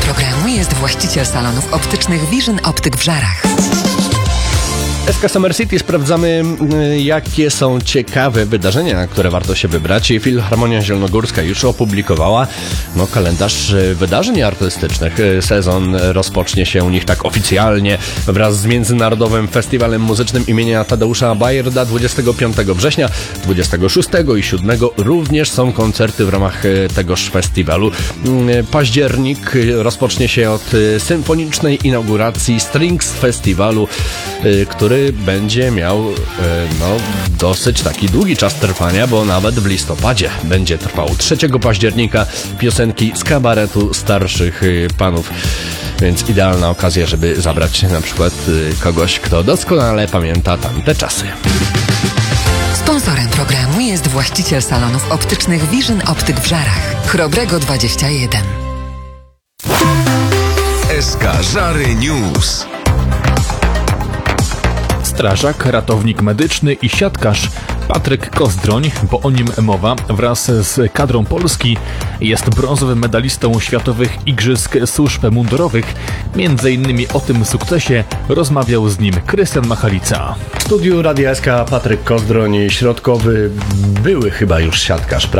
programu jest właściciel salonów optycznych Vision Optyk w Żarach. SK Summer City sprawdzamy, jakie są ciekawe wydarzenia, na które warto się wybrać. Filharmonia Zielonogórska już opublikowała kalendarz wydarzeń artystycznych. Sezon rozpocznie się u nich tak oficjalnie wraz z Międzynarodowym Festiwalem Muzycznym imienia Tadeusza Bayerda 25 września, 26 i 7 również są koncerty w ramach tegoż festiwalu. Październik rozpocznie się od symfonicznej inauguracji Strings Festiwalu, który będzie miał dosyć taki długi czas trwania, bo nawet w listopadzie będzie trwał. 3 października piosenki z kabaretu starszych panów, więc idealna okazja, żeby zabrać na przykład kogoś, kto doskonale pamięta tamte czasy. Sponsorem programu jest właściciel salonów optycznych Vision Optyk w Żarach. Chrobrego 21. SK Żary News. Strażak, ratownik medyczny i siatkarz Patryk Kozdroń, bo o nim mowa, wraz z kadrą Polski jest brązowym medalistą Światowych Igrzysk Służb Mundurowych. Między innymi o tym sukcesie rozmawiał z nim Krystian Machalica. W studiu Radia SK Patryk Kozdroń, środkowy, były chyba już siatkarz, prawda?